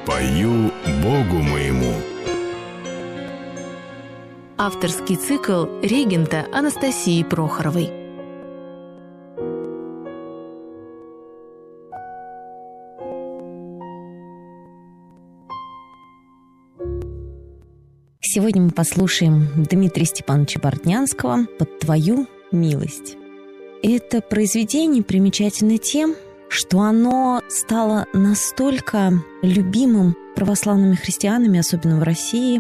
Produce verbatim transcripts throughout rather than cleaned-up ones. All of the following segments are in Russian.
Пою Богу моему. Авторский цикл регента Анастасии Прохоровой. Сегодня мы послушаем Дмитрия Степановича Бортнянского «Под твою милость». Это произведение примечательно тем, что оно стало настолько любимым православными христианами, особенно в России,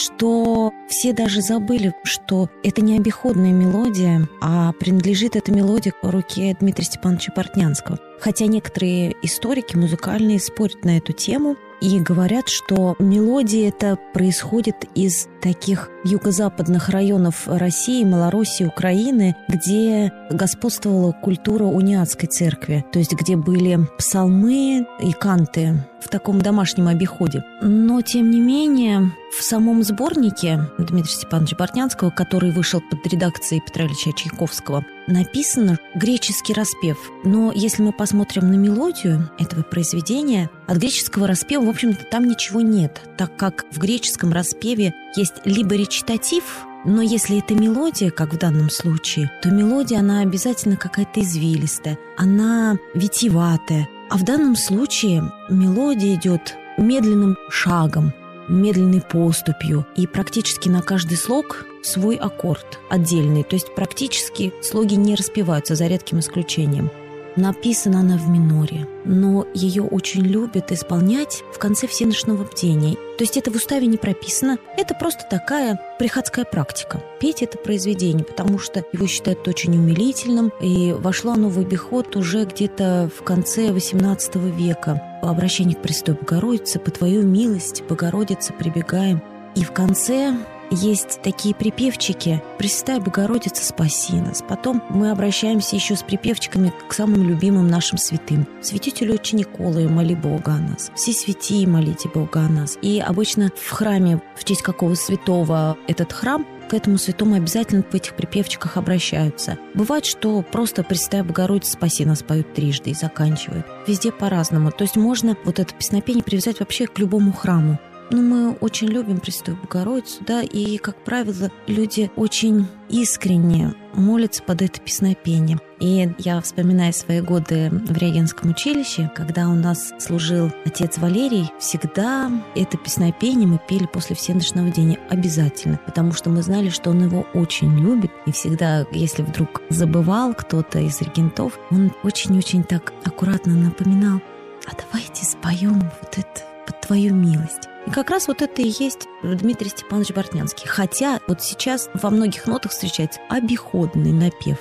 что все даже забыли, что это не обиходная мелодия, а принадлежит эта мелодия руке Дмитрия Степановича Бортнянского. Хотя некоторые историки музыкальные спорят на эту тему и говорят, что мелодия эта происходит из таких юго-западных районов России, Малороссии, Украины, где господствовала культура униатской церкви, то есть где были псалмы и канты в таком домашнем обиходе. Но, тем не менее, в самом сборнике Дмитрия Степановича Бортнянского, который вышел под редакцией Петра Ильича Чайковского, написано греческий распев. Но если мы посмотрим на мелодию этого произведения, от греческого распева, в общем-то, там ничего нет, так как в греческом распеве есть либо речитатив, но если это мелодия, как в данном случае, то мелодия, она обязательно какая-то извилистая, она витиеватая. А в данном случае мелодия идет медленным шагом, медленной поступью, и практически на каждый слог свой аккорд отдельный, то есть практически слоги не распеваются, за редким исключением. Написана она в миноре, но ее очень любят исполнять в конце всеночного бдения. То есть это в уставе не прописано, это просто такая приходская практика. Петь это произведение, потому что его считают очень умилительным, и вошло оно в обиход уже где-то в конце восемнадцатого века. Обращение к Пресвятой Богородице: «По Твою милость, Богородице, прибегаем». И в конце есть такие припевчики: «Пресвятая Богородица, спаси нас». Потом мы обращаемся еще с припевчиками к самым любимым нашим святым. Святителю Отче Николаю, моли Бога о нас. Все святые, молите Бога о нас. И обычно в храме, в честь какого святого этот храм, к этому святому обязательно в этих припевчиках обращаются. Бывает, что просто «Пресвятая Богородица, спаси нас» поют трижды и заканчивают. Везде по-разному. То есть можно вот это песнопение привязать вообще к любому храму. Ну, мы очень любим Пресвятую Богородицу, да, и, как правило, люди очень искренне молятся под это песнопение. И я вспоминаю свои годы в Регенском училище, когда у нас служил отец Валерий, всегда это песнопение мы пели после всеночного бдения обязательно, потому что мы знали, что он его очень любит, и всегда, если вдруг забывал кто-то из регентов, он очень-очень так аккуратно напоминал: а давайте споем вот это «Под твою милость». И как раз вот это и есть Дмитрий Степанович Бортнянский. Хотя вот сейчас во многих нотах встречается обиходный напев.